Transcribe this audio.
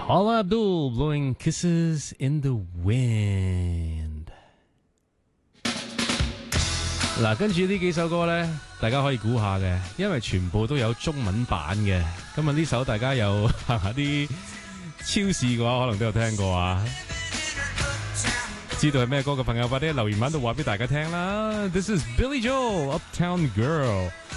Paula Abdul blowing kisses in the wind。嗱，跟住呢幾首歌呢，大家可以估下嘅，因為全部都有中文版嘅。今日呢首大家有行下啲超市嘅話，可能都有聽過啊。知道係咩歌嘅朋友，快啲留言版度話俾大家聽啦。This is Billy Joel, Uptown Girl。